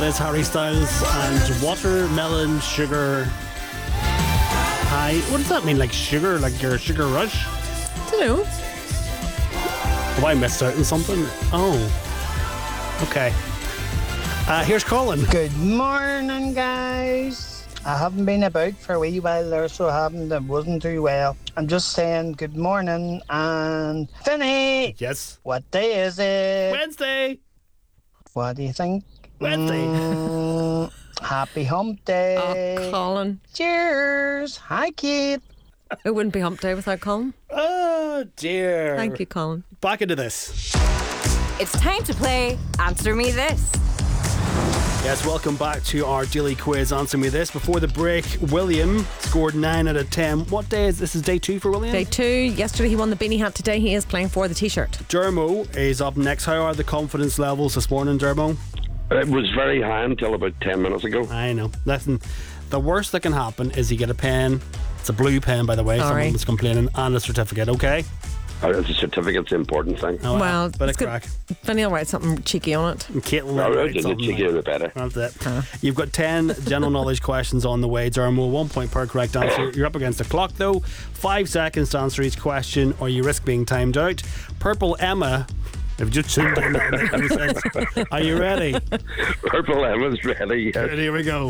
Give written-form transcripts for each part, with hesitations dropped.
is Harry Styles and Watermelon Sugar High. What does that mean? Like sugar? Like your sugar rush? I don't know. Have I missed out on something? Oh. Okay. Here's Colin. Good morning, guys. I haven't been about for a wee while there, so I haven't. It wasn't too well. I'm just saying good morning. And Finny, Yes. what day is it? Wednesday. What do you think? Wednesday. Happy hump day. Oh, Colin. Cheers. Hi, Kate. It wouldn't be hump day without Colin. Oh, dear. Thank you, Colin. Back into this. It's time to play Answer Me This. Yes, welcome back to our daily quiz. Answer Me This. Before the break, William scored 9 out of 10. What day is this? This is day 2 for William? Day 2. Yesterday he won the beanie hat. Today he is playing for the t-shirt. Dermo is up next. How are the confidence levels this morning, Dermo? It was very high until about 10 minutes ago. I know. Listen, the worst that can happen is you get a pen. It's a blue pen, by the way. Sorry. Someone was complaining. And a certificate, okay? The certificate's the important thing. Oh, Well, bit of it's good. crack. Finny will write something cheeky on it. And Caitlin will No, write the something cheekier like- the better. That's it. You've got 10 general knowledge questions on the way, Dermo. 1 point per correct answer. You're up against the clock, though. 5 seconds to answer each question, or you risk being timed out. Purple Emma. If you just tuned in, that would make any sense. Are you ready? Purple Emma's ready. Yes. Here we go.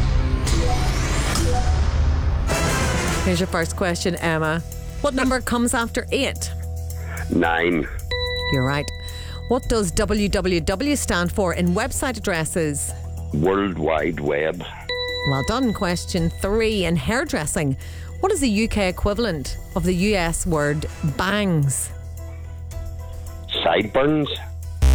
Here's your first question, Emma. What number comes after 8? 9. You're right. What does www stand for in website addresses? World Wide Web. Well done. Question 3. In hairdressing, what is the UK equivalent of the US word bangs? Sideburns.